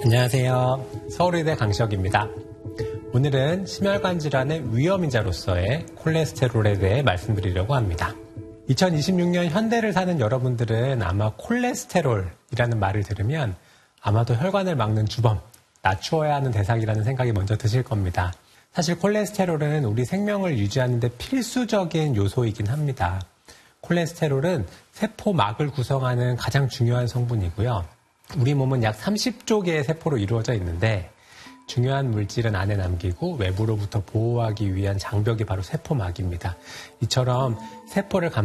안녕하세요. 서울의대 강시혁입니다. 오늘은 심혈관 질환의 위험인자로서의 콜레스테롤에 대해 말씀드리려고 합니다. 2026년 현대를 사는 여러분들은 아마 콜레스테롤이라는 말을 들으면 아마도 혈관을 막는 주범, 낮추어야 하는 대상이라는 생각이 먼저 드실 겁니다. 사실 콜레스테롤은 우리 생명을 유지하는 데 필수적인 요소이긴 합니다. 콜레스테롤은 세포막을 구성하는 가장 중요한 성분이고요. 우리 몸은 약 30조 개의 세포로 이루어져 있는데 중요한 물질은 안에 남기고 외부로부터 보호하기 위한 장벽이 바로 세포막입니다. 이처럼 세포를